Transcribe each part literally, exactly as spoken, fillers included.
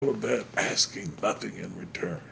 of that asking nothing in return.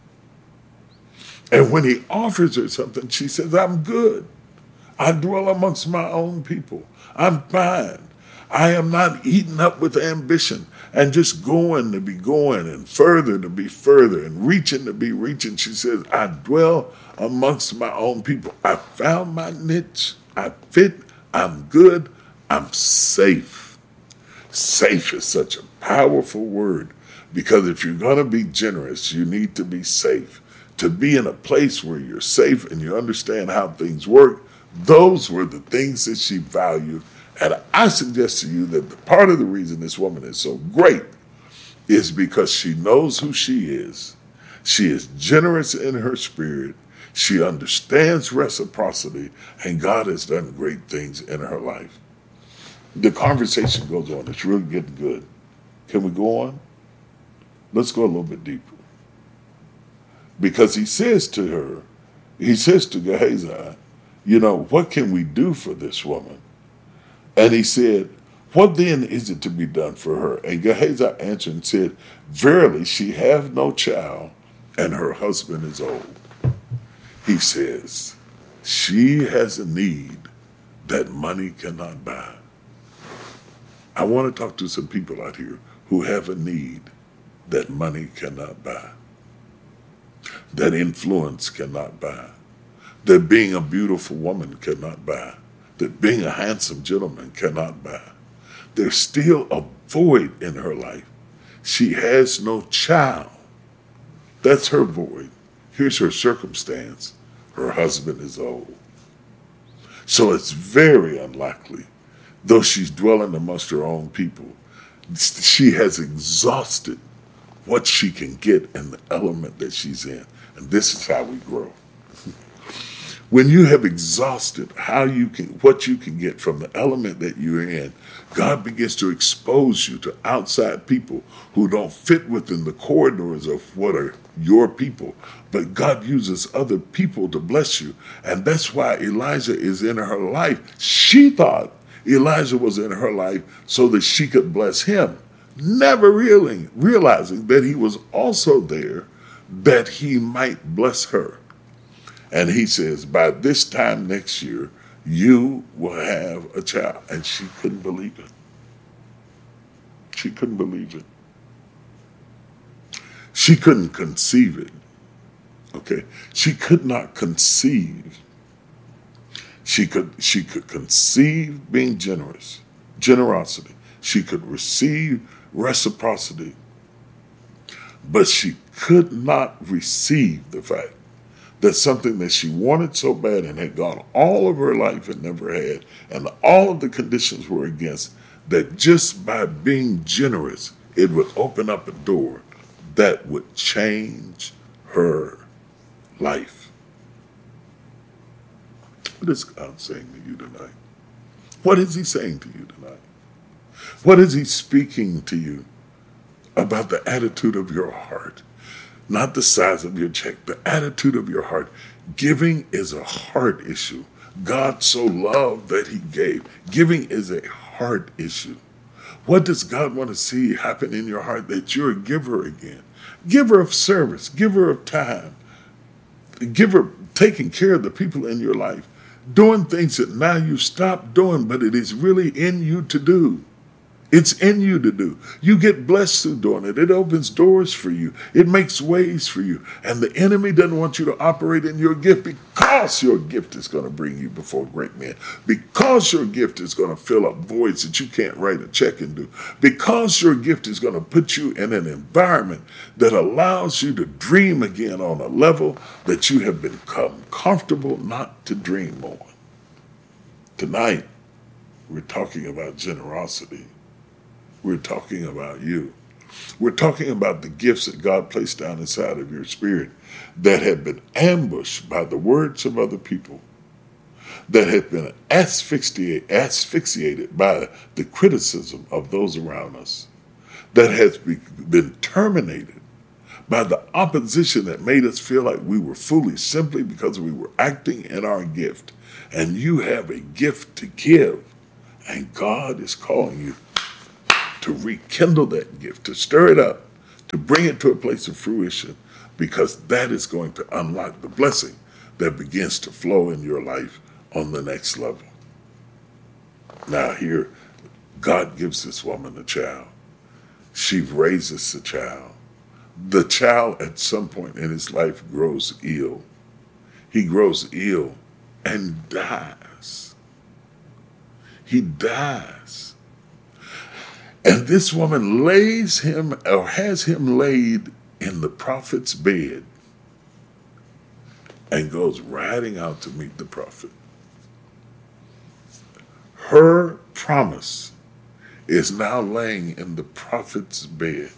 And when he offers her something, she says, I'm good. I dwell amongst my own people. I'm fine. I am not eaten up with ambition and just going to be going and further to be further and reaching to be reaching. She says, I dwell amongst my own people. I found my niche. I fit. I'm good. I'm safe. Safe is such a powerful word because if you're going to be generous, you need to be safe. To be in a place where you're safe and you understand how things work, those were the things that she valued. And I suggest to you that the part of the reason this woman is so great is because she knows who she is. She is generous in her spirit. She understands reciprocity, and God has done great things in her life. The conversation goes on. It's really getting good. Can we go on? Let's go a little bit deeper. Because he says to her, he says to Gehazi, you know, what can we do for this woman? And he said, what then is it to be done for her? And Gehazi answered and said, verily, she hath no child, and her husband is old. He says, she has a need that money cannot buy. I want to talk to some people out here who have a need that money cannot buy, that influence cannot buy, that being a beautiful woman cannot buy, that being a handsome gentleman cannot buy. There's still a void in her life. She has no child. That's her void. Here's her circumstance. Her husband is old. So it's very unlikely, though she's dwelling amongst her own people, she has exhausted what she can get in the element that she's in. And this is how we grow. When you have exhausted how you can, what you can get from the element that you're in, God begins to expose you to outside people who don't fit within the corridors of what are your people. But God uses other people to bless you. And that's why Elijah is in her life. She thought Elijah was in her life so that she could bless him, never realizing, realizing that he was also there that he might bless her. And he says, by this time next year, you will have a child. And she couldn't believe it. She couldn't believe it. She couldn't conceive it. Okay? She could not conceive. She could, she could conceive being generous, generosity. She could receive reciprocity. But she could not receive the fact that something that she wanted so bad and had gone all of her life and never had, and all of the conditions were against, that just by being generous, it would open up a door that would change her life. What is God saying to you tonight? What is he saying to you tonight? What is he speaking to you about the attitude of your heart? Not the size of your check, the attitude of your heart. Giving is a heart issue. God so loved that he gave. Giving is a heart issue. What does God want to see happen in your heart? That you're a giver again. Giver of service, giver of time, giver taking care of the people in your life, doing things that now you stopped doing, but it is really in you to do. It's in you to do. You get blessed through doing it. It opens doors for you. It makes ways for you. And the enemy doesn't want you to operate in your gift because your gift is going to bring you before great men. Because your gift is going to fill up voids that you can't write a check and do. Because your gift is going to put you in an environment that allows you to dream again on a level that you have become comfortable not to dream on. Tonight, we're talking about generosity. We're talking about you. We're talking about the gifts that God placed down inside of your spirit that have been ambushed by the words of other people, that have been asphyxiated, asphyxiated by the criticism of those around us, that has been terminated by the opposition that made us feel like we were foolish simply because we were acting in our gift. And you have a gift to give, and God is calling you to rekindle that gift, to stir it up, to bring it to a place of fruition, because that is going to unlock the blessing that begins to flow in your life on the next level. Now here, God gives this woman a child. She raises the child. The child at some point in his life grows ill. He grows ill and dies. He dies. And this woman lays him, or has him laid in the prophet's bed, and goes riding out to meet the prophet. Her promise is now laying in the prophet's bed.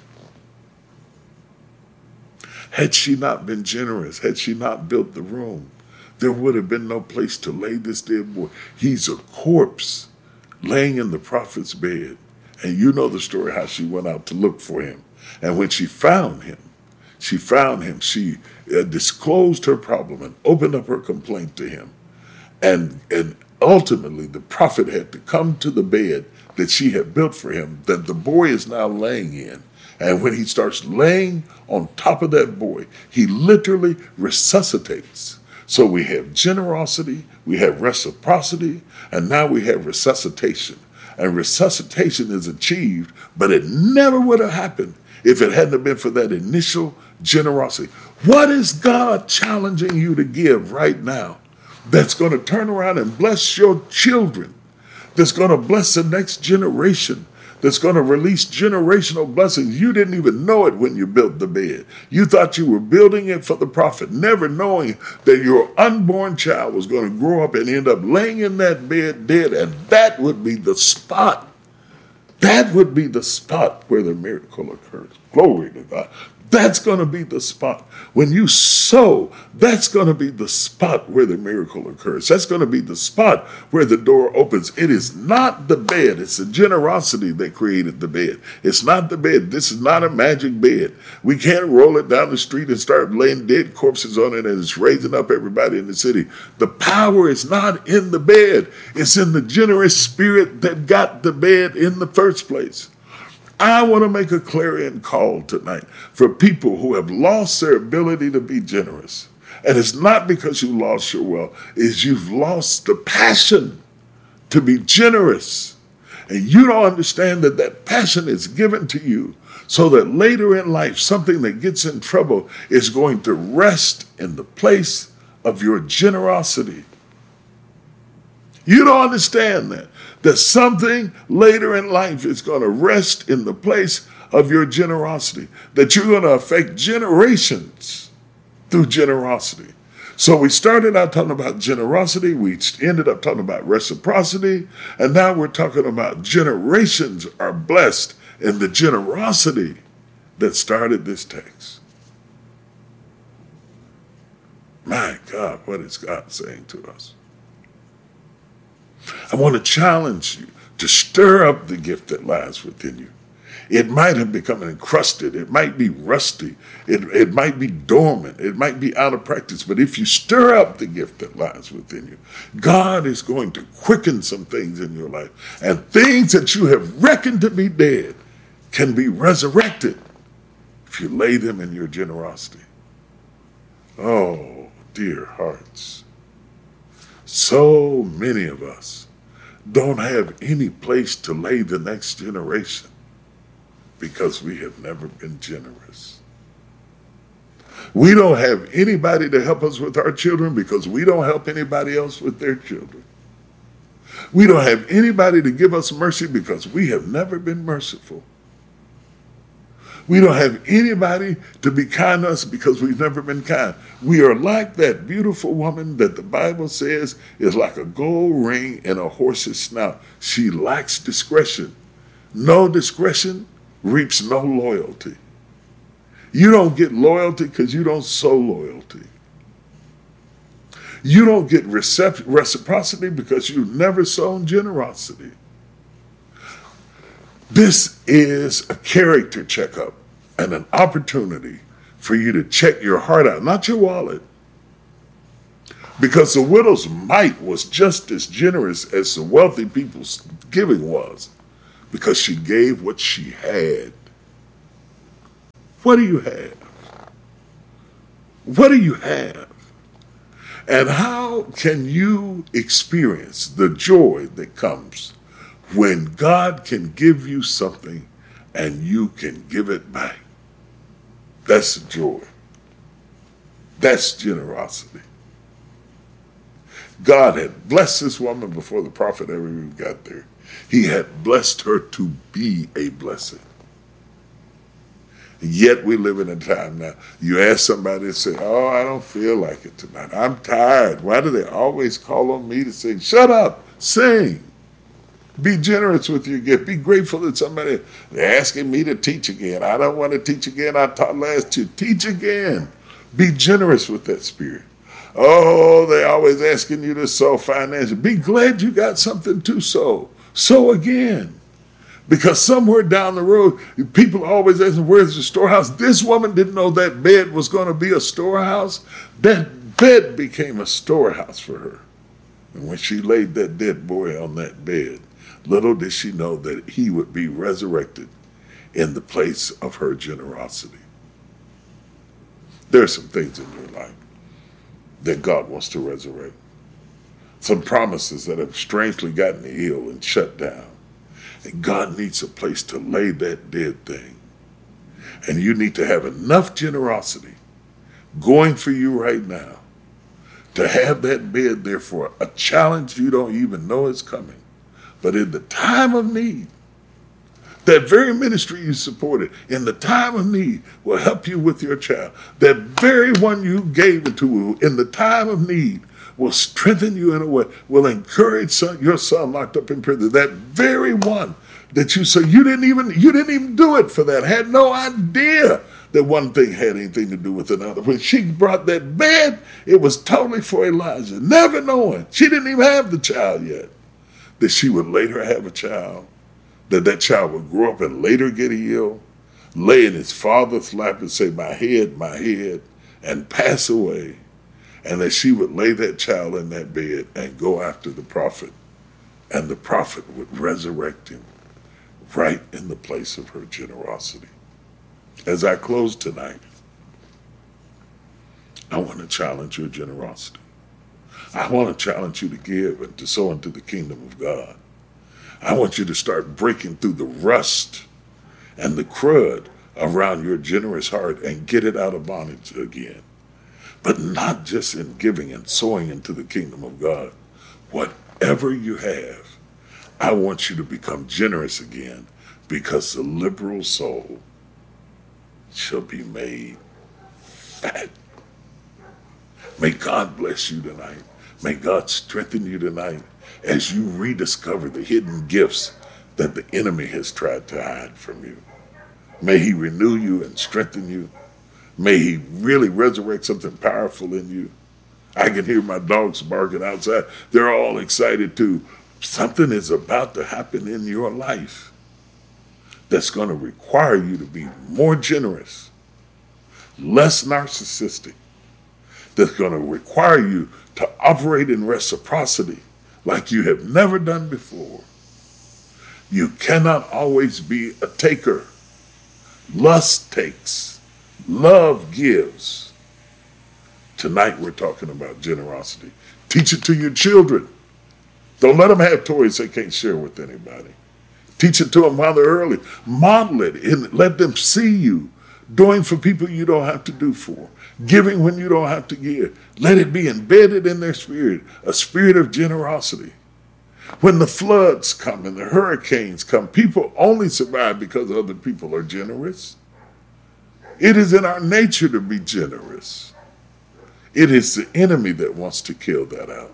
Had she not been generous, had she not built the room, there would have been no place to lay this dead boy. He's a corpse laying in the prophet's bed. And you know the story, how she went out to look for him. And when she found him, she found him, she uh, disclosed her problem and opened up her complaint to him. And, and ultimately, the prophet had to come to the bed that she had built for him, that the boy is now laying in. And when he starts laying on top of that boy, he literally resuscitates. So we have generosity, we have reciprocity, and now we have resuscitation. And resuscitation is achieved, but it never would have happened if it hadn't been for that initial generosity. What is God challenging you to give right now that's going to turn around and bless your children, that's going to bless the next generation, that's going to release generational blessings? You didn't even know it when you built the bed. You thought you were building it for the prophet, never knowing that your unborn child was going to grow up and end up laying in that bed dead, and that would be the spot. That would be the spot where the miracle occurs. Glory to God. That's going to be the spot. When you sow, that's going to be the spot where the miracle occurs. That's going to be the spot where the door opens. It is not the bed. It's the generosity that created the bed. It's not the bed. This is not a magic bed. We can't roll it down the street and start laying dead corpses on it and it's raising up everybody in the city. The power is not in the bed. It's in the generous spirit that got the bed in the first place. I want to make a clarion call tonight for people who have lost their ability to be generous. And it's not because you lost your wealth, it's you've lost the passion to be generous. And you don't understand that that passion is given to you so that later in life, something that gets in trouble is going to rest in the place of your generosity. You don't understand that. That something later in life is going to rest in the place of your generosity. That you're going to affect generations through generosity. So we started out talking about generosity. We ended up talking about reciprocity. And now we're talking about generations are blessed in the generosity that started this text. My God, what is God saying to us? I want to challenge you to stir up the gift that lies within you. It might have become encrusted. It might be rusty. It, it might be dormant. It might be out of practice. But if you stir up the gift that lies within you, God is going to quicken some things in your life. And things that you have reckoned to be dead can be resurrected if you lay them in your generosity. Oh, dear hearts. So many of us don't have any place to lay the next generation because we have never been generous. We don't have anybody to help us with our children because we don't help anybody else with their children. We don't have anybody to give us mercy because we have never been merciful. We don't have anybody to be kind to us because we've never been kind. We are like that beautiful woman that the Bible says is like a gold ring in a horse's snout. She lacks discretion. No discretion reaps no loyalty. You don't get loyalty because you don't sow loyalty. You don't get recep- reciprocity because you've never sown generosity. This is a character checkup and an opportunity for you to check your heart out, not your wallet. Because the widow's mite was just as generous as the wealthy people's giving was, because she gave what she had. What do you have? What do you have? And how can you experience the joy that comes when God can give you something and you can give it back? That's joy. That's generosity. God had blessed this woman before the prophet ever even got there. He had blessed her to be a blessing. Yet we live in a time now. You ask somebody and say, oh, I don't feel like it tonight. I'm tired. Why do they always call on me to sing? Shut up. Sing. Be generous with your gift. Be grateful that somebody is asking me to teach again. I don't want to teach again. I taught last year. Teach again. Be generous with that spirit. Oh, they always asking you to sow financially. Be glad you got something to sow. Sow again. Because somewhere down the road, people are always asking, where's the storehouse? This woman didn't know that bed was going to be a storehouse. That bed became a storehouse for her. And when she laid that dead boy on that bed, little did she know that he would be resurrected in the place of her generosity. There are some things in your life that God wants to resurrect. Some promises that have strangely gotten ill and shut down. And God needs a place to lay that dead thing. And you need to have enough generosity going for you right now to have that bed there for a challenge you don't even know is coming. But in the time of need, that very ministry you supported in the time of need will help you with your child. That very one you gave it to in the time of need will strengthen you in a way, will encourage son, your son locked up in prison. That very one that you say you didn't even you didn't even do it for that, had no idea that one thing had anything to do with another. When she brought that bed, it was totally for Elijah, never knowing she didn't even have the child yet, that she would later have a child, that that child would grow up and later get ill, lay in his father's lap and say, my head, my head, and pass away. And that she would lay that child in that bed and go after the prophet. And the prophet would resurrect him right in the place of her generosity. As I close tonight, I want to challenge your generosity. I want to challenge you to give and to sow into the kingdom of God. I want you to start breaking through the rust and the crud around your generous heart and get it out of bondage again. But not just in giving and sowing into the kingdom of God. Whatever you have, I want you to become generous again, because the liberal soul shall be made fat. May God bless you tonight. May God strengthen you tonight as you rediscover the hidden gifts that the enemy has tried to hide from you. May he renew you and strengthen you. May he really resurrect something powerful in you. I can hear my dogs barking outside. They're all excited too. Something is about to happen in your life that's going to require you to be more generous, less narcissistic, that's going to require you to operate in reciprocity like you have never done before. You cannot always be a taker. Lust takes. Love gives. Tonight we're talking about generosity. Teach it to your children. Don't let them have toys they can't share with anybody. Teach it to them while they're early. Model it and let them see you doing for people you don't have to do for. Giving when you don't have to give. Let it be embedded in their spirit, a spirit of generosity. When the floods come and the hurricanes come, people only survive because other people are generous. It is in our nature to be generous. It is the enemy that wants to kill that out.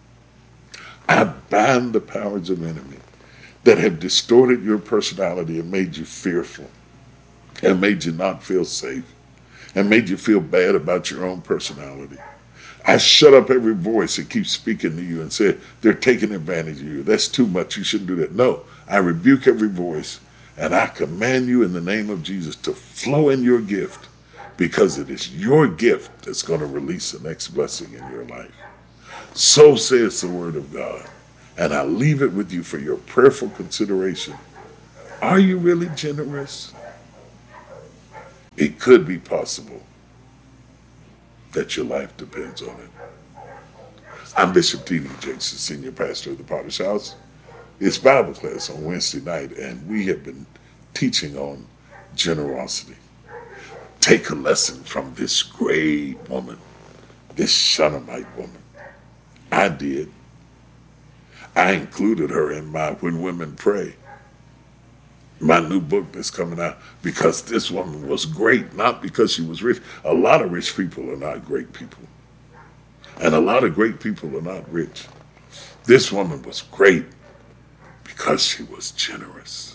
I bind the powers of enemy that have distorted your personality and made you fearful and made you not feel safe and made you feel bad about your own personality. I shut up every voice that keeps speaking to you and say, they're taking advantage of you. That's too much. You shouldn't do that. No, I rebuke every voice. And I command you in the name of Jesus to flow in your gift, because it is your gift that's going to release the next blessing in your life. So says the word of God. And I leave it with you for your prayerful consideration. Are you really generous? It could be possible that your life depends on it. I'm Bishop T D Jakes, the senior pastor of the Potter's House. It's Bible class on Wednesday night, and we have been teaching on generosity. Take a lesson from this great woman, this Shunammite woman. I did. I included her in my When Women Pray, my new book that's coming out, because this woman was great, not because she was rich. A lot of rich people are not great people. And a lot of great people are not rich. This woman was great because she was generous.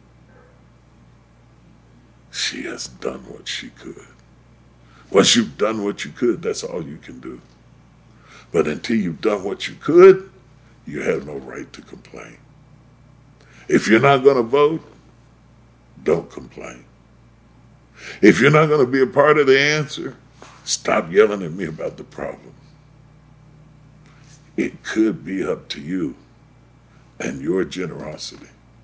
She has done what she could. Once you've done what you could, that's all you can do. But until you've done what you could, you have no right to complain. If you're not going to vote, don't complain. If you're not going to be a part of the answer, stop yelling at me about the problem. It could be up to you and your generosity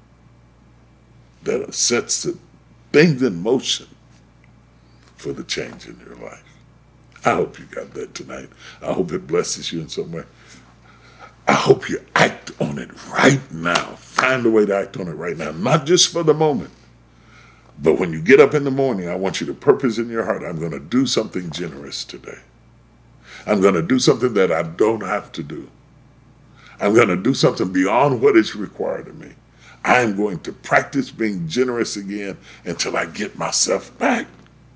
that sets the things in motion for the change in your life. I hope you got that tonight. I hope it blesses you in some way. I hope you act on it right now. Find a way to act on it right now, not just for the moment, but when you get up in the morning, I want you to purpose in your heart, I'm going to do something generous today. I'm going to do something that I don't have to do. I'm going to do something beyond what is required of me. I'm going to practice being generous again until I get myself back.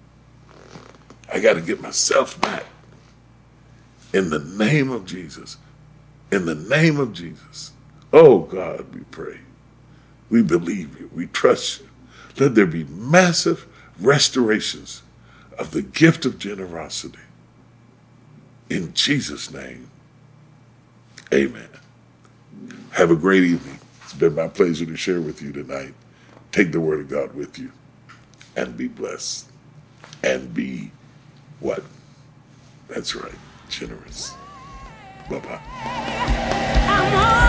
I got to get myself back. In the name of Jesus. In the name of Jesus. Oh, God, we pray. We believe you. We trust you. Let there be massive restorations of the gift of generosity. In Jesus' name, amen. Have a great evening. It's been my pleasure to share with you tonight. Take the word of God with you and be blessed. And be what? That's right, generous. Bye-bye.